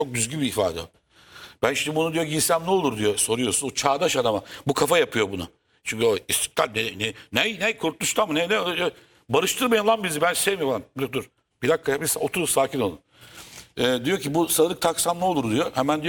Çok düzgün bir ifade. Ben şimdi bunu diyor giysem ne olur diyor soruyorsun. O çağdaş adama. Bu kafa yapıyor bunu. Çünkü o istiklal ne kurtuluşta mı ne barıştırmayın lan bizi, ben sevmiyorum lan. Dur. Bir dakika ya, biz oturun, sakin olun. Diyor ki bu sarık taksam ne olur diyor. Hemen diyor